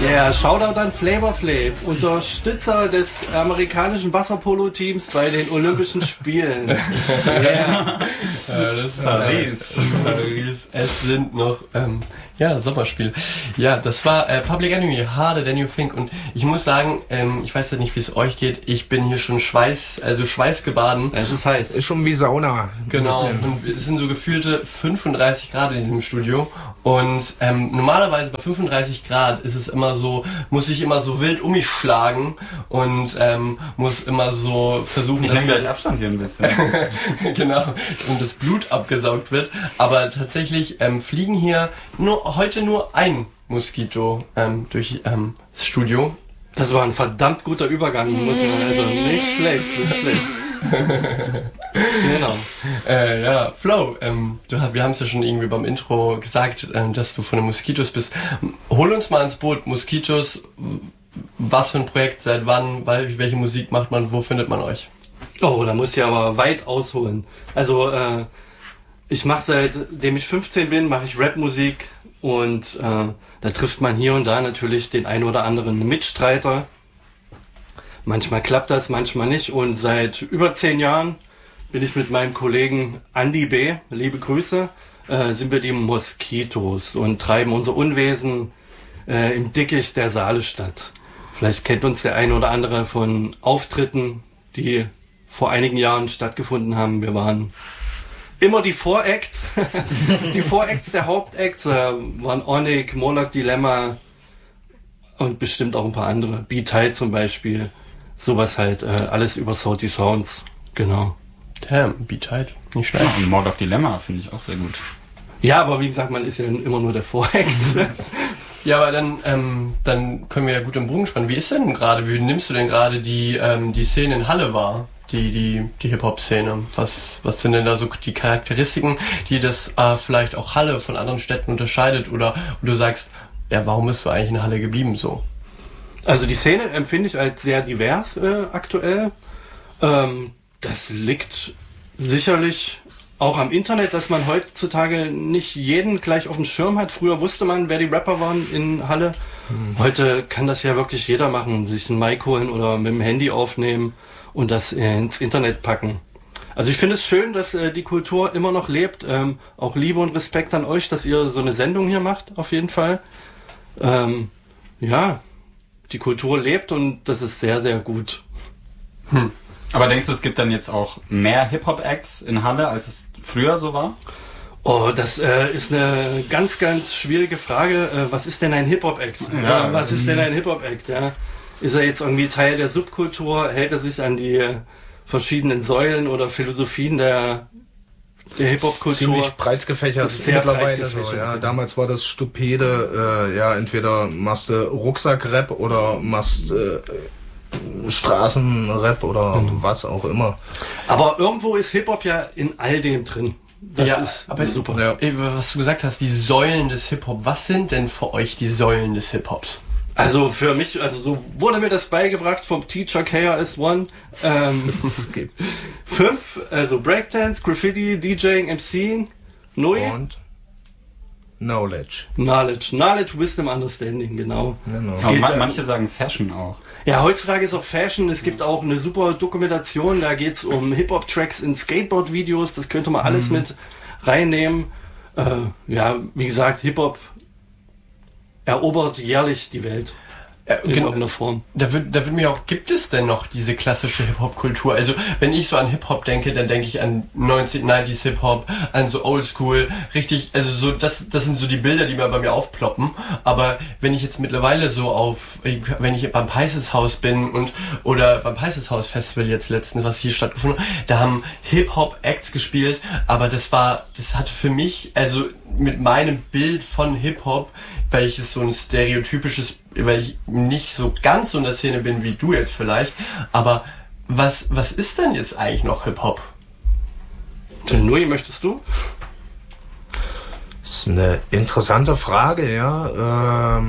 Ja, Shoutout an Flavor Flav, Unterstützer des amerikanischen Wasserpolo-Teams bei den Olympischen Spielen. Ja, das ist Paris. Es sind noch Sommerspiele. Ja, das war Public Enemy, Harder Than You Think. Und ich muss sagen, ich weiß ja nicht, wie es euch geht. Ich bin hier schon schweißgebaden. Es ist heiß. Ist schon wie Sauna. Genau. Und es sind so gefühlte 35 Grad in diesem Studio. Und normalerweise bei 35 Grad ist es immer so, muss ich immer so wild um mich schlagen und muss immer so versuchen, ich nehme gleich Abstand hier ein bisschen. Genau. Und das Blut abgesaugt wird. Aber tatsächlich fliegen hier heute nur ein Moskito durch das Studio. Das war ein verdammt guter Übergang, muss man also nicht schlecht. Genau. Ja, Flo, wir haben es ja schon irgendwie beim Intro gesagt, dass du von den Moskitos bist. Hol uns mal ins Boot. Moskitos, was für ein Projekt, seit wann, welche Musik macht man, wo findet man euch? Oh, da muss ich aber weit ausholen. Also, ich mache seitdem ich 15 bin, mache ich Rapmusik und da trifft man hier und da natürlich den ein oder anderen Mitstreiter. Manchmal klappt das, manchmal nicht. Und seit über 10 Jahren bin ich mit meinem Kollegen Andy B., liebe Grüße, sind wir die Moskitos und treiben unser Unwesen im Dickicht der Saalestadt. Vielleicht kennt uns der eine oder andere von Auftritten, die vor einigen Jahren stattgefunden haben. Wir waren immer die Voracts, die Voracts der Hauptacts waren Onik, Moloch Dilemma und bestimmt auch ein paar andere. B-Tide zum Beispiel. Sowas halt, alles über Salty Sounds, genau. Damn, B-Tide, nicht schlecht. Ja, und Moloch Dilemma finde ich auch sehr gut. Ja, aber wie gesagt, man ist ja immer nur der Voract. Ja, aber dann können wir ja gut im Bogen spannen. Wie ist denn gerade, wie nimmst du denn gerade die Szene in Halle wahr? Die Hip-Hop-Szene. Was sind denn da so die Charakteristiken, die das vielleicht auch Halle von anderen Städten unterscheidet? Oder du sagst, ja, warum bist du eigentlich in Halle geblieben so? Also die Szene empfinde ich als sehr divers aktuell. Das liegt sicherlich auch am Internet, dass man heutzutage nicht jeden gleich auf dem Schirm hat. Früher wusste man, wer die Rapper waren in Halle. Heute kann das ja wirklich jeder machen. Sich ein Mic holen oder mit dem Handy aufnehmen und das ins Internet packen. Also ich finde es schön, dass die Kultur immer noch lebt. Auch Liebe und Respekt an euch, dass ihr so eine Sendung hier macht, auf jeden Fall. Ja, die Kultur lebt und das ist sehr, sehr gut. Aber denkst du, es gibt dann jetzt auch mehr Hip-Hop-Acts in Halle, als es früher so war? Oh, das ist eine ganz, ganz schwierige Frage. Was ist denn ein Hip-Hop-Act? Ja. Was ist denn ein Hip-Hop-Act? Ja? Ist er jetzt irgendwie Teil der Subkultur? Hält er sich an die verschiedenen Säulen oder Philosophien der Hip-Hop-Kultur? Ziemlich breit gefächert sehr mittlerweile. breit gefächert, So, ja. ja. Damals war das stupide, entweder machst du Rucksack-Rap oder machst Straßenrap oder was auch immer. Aber irgendwo ist Hip-Hop ja in all dem drin. Das ja, ist aber super. Ja. Was du gesagt hast, die Säulen des Hip-Hop. Was sind denn für euch die Säulen des Hip-Hops? Also für mich, also so wurde mir das beigebracht vom Teacher KRS-One. 5, also Breakdance, Graffiti, DJing, MCing, Und Knowledge. Knowledge, Wisdom, Understanding, genau. Aber manche sagen Fashion auch. Ja, heutzutage ist auch Fashion. Es gibt auch eine super Dokumentation, da geht's um Hip-Hop-Tracks in Skateboard-Videos. Das könnte man alles mit reinnehmen. Ja, wie gesagt, Hip-Hop erobert jährlich die Welt. In irgendeiner Form. Da wird mir auch, gibt es denn noch diese klassische Hip-Hop-Kultur? Also, wenn ich so an Hip-Hop denke, dann denke ich an 90s Hip-Hop, an so Oldschool, richtig, also so, das sind so die Bilder, die mir bei mir aufploppen. Aber wenn ich jetzt mittlerweile so wenn ich beim Peißes Haus bin oder beim Peißes Haus Festival jetzt letztens, was hier stattgefunden hat, da haben Hip-Hop-Acts gespielt, aber das hatte für mich, also mit meinem Bild von Hip-Hop, weil ich nicht so ganz so in der Szene bin wie du jetzt vielleicht, aber was ist denn jetzt eigentlich noch Hip-Hop? Nui, möchtest du? Das ist eine interessante Frage, ja.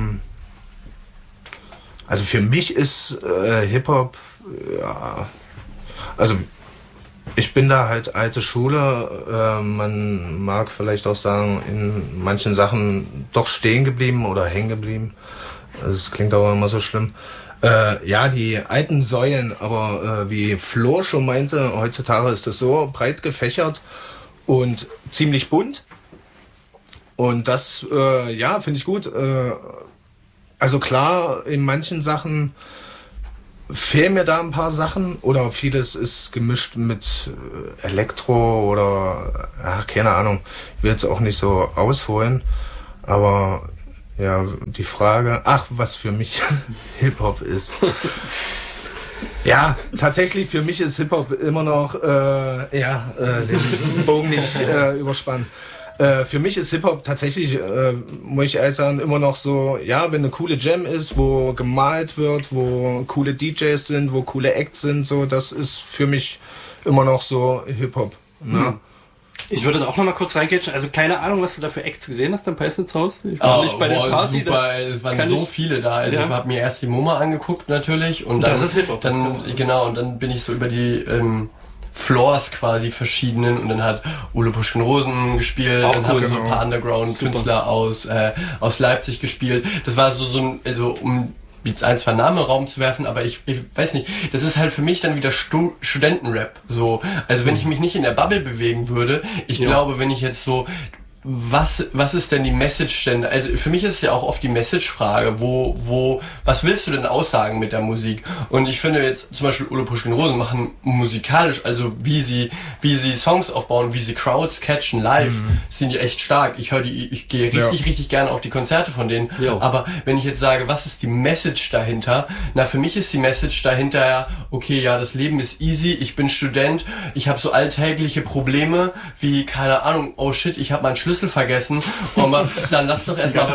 Also für mich ist Hip-Hop, ja, also ich bin da halt alte Schule, man mag vielleicht auch sagen, in manchen Sachen doch stehen geblieben oder hängen geblieben. Das klingt aber immer so schlimm. Ja, die alten Säulen, aber wie Flo schon meinte, heutzutage ist das so breit gefächert und ziemlich bunt. Und das, ja, finde ich gut. Also klar, in manchen Sachen fehlen mir da ein paar Sachen oder vieles ist gemischt mit Elektro oder, ja, keine Ahnung. Ich will jetzt auch nicht so ausholen, aber ja, die Frage, was für mich Hip-Hop ist. Ja, tatsächlich für mich ist Hip-Hop immer noch, den Bogen nicht überspannen. Für mich ist Hip-Hop tatsächlich, muss ich ehrlich sagen, immer noch so, ja, wenn eine coole Jam ist, wo gemalt wird, wo coole DJs sind, wo coole Acts sind, so, das ist für mich immer noch so Hip-Hop. Ne? Ich würde da auch noch mal kurz reingehen. Also keine Ahnung, was du da für Acts gesehen hast am Peisnitz Haus. Ich war nicht bei der Party. Super, es waren so viele da. Also ich habe mir erst die MoMA angeguckt natürlich und dann, das ist Hip-Hop, genau, und dann bin ich so über die Floors quasi verschiedenen und dann hat Ole Puschkin-Rosen gespielt, auch dann cool, haben so ein paar Underground-Künstler aus Leipzig gespielt. Das war so ein, also um jetzt ein, zwei Namen im Raum zu werfen, aber ich weiß nicht, das ist halt für mich dann wieder Studentenrap, so. Also wenn ich mich nicht in der Bubble bewegen würde, ich glaube, wenn ich jetzt so, was ist denn die Message denn? Also für mich ist es ja auch oft die Message-Frage, was willst du denn aussagen mit der Musik? Und ich finde jetzt zum Beispiel Ole Puschkin-Rosen machen musikalisch, also wie sie Songs aufbauen, wie sie Crowds catchen live, sind die echt stark. Ich gehe richtig gerne auf die Konzerte von denen. Jo. Aber wenn ich jetzt sage, was ist die Message dahinter? Na, für mich ist die Message dahinter ja, okay, ja, das Leben ist easy, ich bin Student, ich habe so alltägliche Probleme, wie, keine Ahnung, oh shit, ich habe meinen Schlüssel vergessen. Aber dann lass doch erstmal.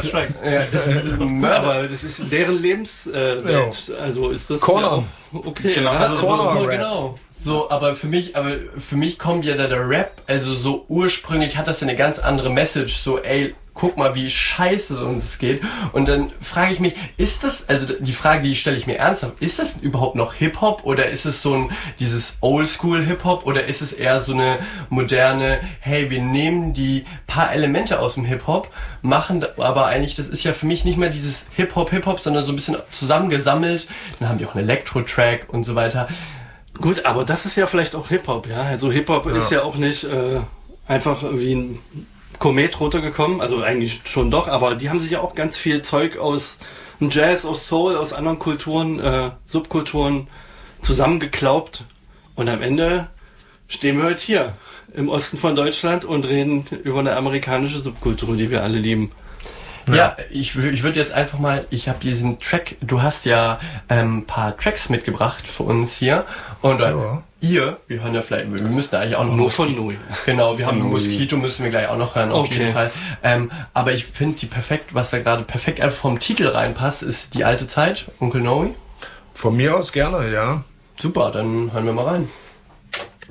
Aber das ist deren Lebenswelt. Also ist das Corner. Ja okay. Genau, also Corner genau. So, aber für mich kommt ja der Rap, also so ursprünglich hat das ja eine ganz andere Message, so ey, guck mal, wie scheiße uns es geht. Und dann frage ich mich, ist das, also die Frage, die stelle ich mir ernsthaft, ist das überhaupt noch Hip-Hop oder ist es so dieses Oldschool-Hip-Hop oder ist es eher so eine moderne, hey, wir nehmen die paar Elemente aus dem Hip-Hop, machen aber eigentlich, das ist ja für mich nicht mehr dieses Hip-Hop, sondern so ein bisschen zusammengesammelt. Dann haben die auch einen Elektro-Track und so weiter. Gut, aber das ist ja vielleicht auch Hip-Hop, ja. Also Hip-Hop ist ja auch nicht einfach wie ein Komet runtergekommen, also eigentlich schon doch, aber die haben sich ja auch ganz viel Zeug aus Jazz, aus Soul, aus anderen Kulturen, Subkulturen zusammengeklaubt und am Ende stehen wir halt hier im Osten von Deutschland und reden über eine amerikanische Subkultur, die wir alle lieben. Ja, ich würde jetzt einfach mal, ich habe diesen Track, du hast ja ein paar Tracks mitgebracht für uns hier und wir hören ja vielleicht, wir müssen eigentlich auch noch nur von Nui. Genau, wir haben Mosquito, müssen wir gleich auch noch hören, auf jeden Fall. Aber ich finde was da gerade perfekt einfach vom Titel reinpasst, ist Die alte Zeit, Onkel Noe. Von mir aus gerne, ja. Super, dann hören wir mal rein.